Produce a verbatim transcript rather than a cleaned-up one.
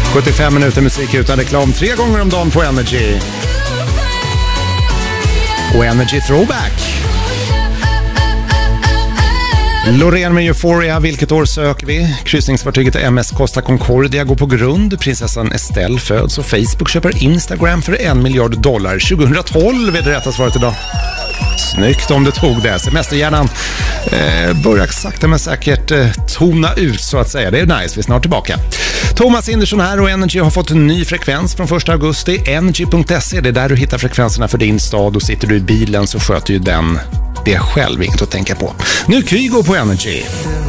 sjuttiofem minuter musik utan reklam tre gånger om dagen på Energy. Och Energy Throwback. Loreen med Euphoria, vilket år söker vi? Kryssningsfartyget M S Costa Concordia går på grund. Prinsessan Estelle föds och Facebook köper Instagram för en miljard dollar. tjugohundratolv är det rätta svaret idag. Snyggt om du tog det. Semesterhjärnan eh, börjar sakta men säkert eh, tona ut så att säga. Det är nice, vi är snart tillbaka. Thomas Indersson här och Energy har fått en ny frekvens från första augusti. Energy punkt se, det är där du hittar frekvenserna för din stad, och sitter du i bilen så sköter ju den det själv, inget att tänka på. Nu Kygo på Energy.